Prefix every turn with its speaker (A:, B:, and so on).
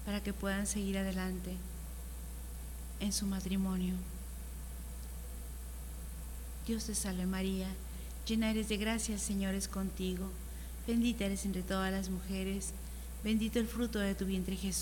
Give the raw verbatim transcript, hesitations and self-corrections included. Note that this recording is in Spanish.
A: para que puedan seguir adelante en su matrimonio. Dios te salve María, llena eres de gracia, el Señor es contigo. Bendita eres entre todas las mujeres, bendito el fruto de tu vientre Jesús.